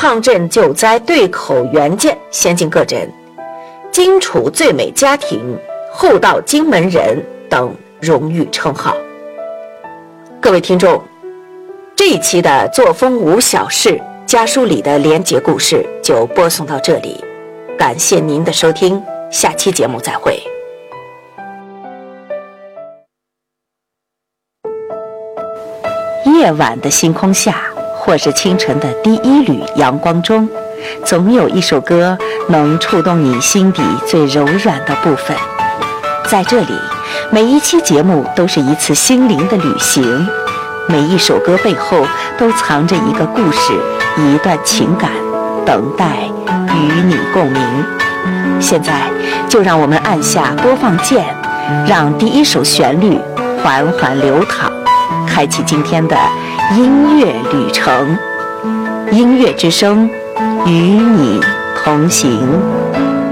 抗震救灾对口援建先进个人，荆楚最美家庭、厚道荆门人等荣誉称号。各位听众，这一期的作风无小事家书里的连结故事就播送到这里，感谢您的收听，下期节目再会。夜晚的星空下，或是清晨的第一缕阳光中，总有一首歌能触动你心底最柔软的部分。在这里，每一期节目都是一次心灵的旅行，每一首歌背后都藏着一个故事，一段情感，等待与你共鸣。现在就让我们按下播放键，让第一首旋律缓缓流淌，开启今天的音乐旅程。音乐之声，与你同行。